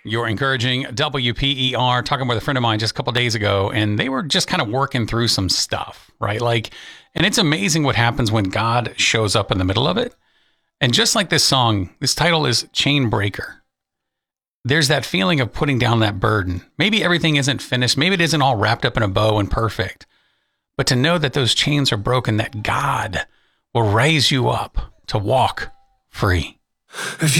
You're encouraging WPER, talking with a friend of mine just a couple days ago, and they were just kind of working through some stuff, right? Like, and it's amazing what happens when God shows up in the middle of it. And just like this song, this title is Chain Breaker. There's that feeling of putting down that burden. Maybe everything isn't finished. Maybe it isn't all wrapped up in a bow and perfect. But to know that those chains are broken, that God will raise you up to walk free. If